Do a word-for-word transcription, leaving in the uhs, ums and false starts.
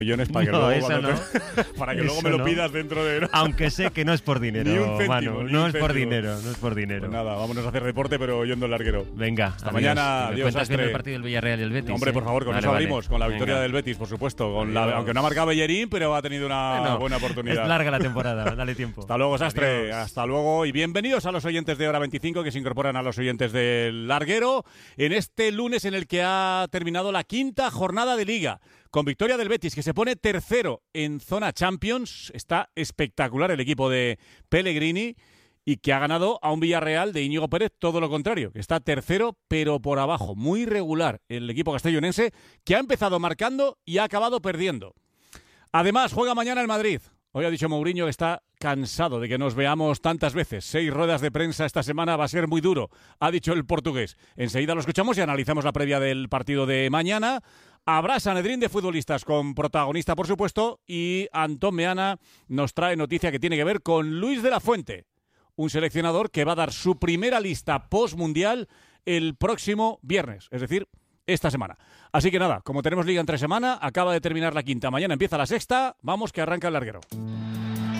millones para que no, luego, eso no. te, para que eso luego me lo no. pidas dentro de... Aunque sé que no es por dinero, Ni un céntimo, Manu, ni no un es por céntimo. dinero, no es por dinero. Pues nada, vámonos a hacer deporte, pero oyendo el larguero. Venga, hasta adiós. mañana. Y me Adiós, cuentas bien Astre. el partido del Villarreal y el Betis. Hombre, ¿eh? por favor, con vale, eso vale. abrimos, con la victoria Venga. del Betis, por supuesto. Con la, Adiós. aunque no ha marcado Bellerín, pero ha tenido una Bueno, buena oportunidad. Es larga la temporada, dale tiempo. Hasta luego, Sastre. Adiós. Hasta luego y bienvenidos a los oyentes de Hora veinticinco que se incorporan a los oyentes del larguero en este lunes en el que ha terminado la quinta jornada de Liga. Con victoria del Betis, que se pone tercero en zona Champions. Está espectacular el equipo de Pellegrini y que ha ganado a un Villarreal de Íñigo Pérez, todo lo contrario, que está tercero pero por abajo. Muy regular el equipo castellonense, que ha empezado marcando y ha acabado perdiendo. Además, juega mañana el Madrid. Hoy ha dicho Mourinho que está cansado de que nos veamos tantas veces. Seis ruedas de prensa esta semana va a ser muy duro, ha dicho el portugués. Enseguida lo escuchamos y analizamos la previa del partido de mañana. Habrá Sanedrín de futbolistas con protagonista, por supuesto, y Antón Meana nos trae noticia que tiene que ver con Luis de la Fuente, un seleccionador que va a dar su primera lista post-mundial el próximo viernes, es decir, esta semana. Así que nada, como tenemos liga entre semana, acaba de terminar la quinta, mañana empieza la sexta, vamos que arranca el larguero.